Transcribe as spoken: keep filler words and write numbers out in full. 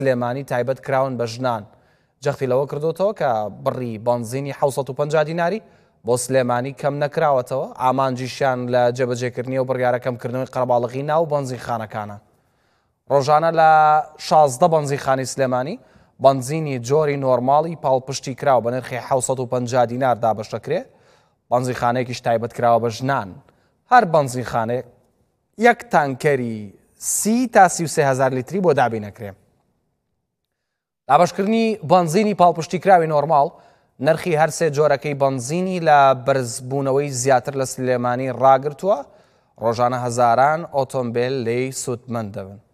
سلێمانی تایبەت کراون بە ژنان جەختی لەوە کردوتەوە کە بڕی بنزینی حوسەد و پەنجا دیناری بۆ سلێمانی کەم نەکراوەتەوە ئامانجیشیان لە جێبەجێکردنی و بڕیارەکەمکردنەوەی قەرەباڵغی ناو بەنزینخانەکانە. ڕۆژانە لە شازدە بەنزینخانی سلێمانی بنزینی جۆری نۆرماڵی پاڵپشتی کراو بە نرخی حوسەد و پەنجا دینار دابەشەکرێ، بەنزینخانەیەکیش تایبەت کراوە بە ژنان. هەر بەنزینخانەیەک یەک تانکەری سی تا سی و سێ هەزار لیتری بۆ دابینەکرێ. دابشکردنی بنزینی پاڵپشتی کراوی نۆرماڵ نرخی هەر سێ جۆرەکەی بنزینی لە بەرزبوونەوەی زیاتر لە سلێمانی ڕاگرتووە، ڕۆژانە هەزاران ئۆتۆمبیل لێی سوودمەند دەبن.